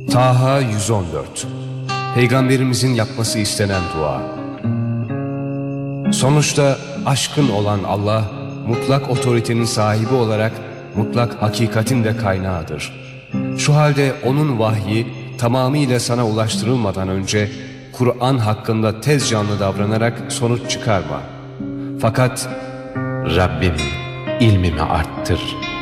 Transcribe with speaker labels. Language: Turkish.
Speaker 1: Taha 114. Peygamberimizin yapması istenen dua. Sonuçta aşkın olan Allah, mutlak otoritenin sahibi olarak mutlak hakikatin de kaynağıdır. Şu halde onun vahyi tamamıyla sana ulaştırılmadan önce Kur'an hakkında tez canlı davranarak sonuç çıkarma. Fakat
Speaker 2: Rabbim ilmimi arttır,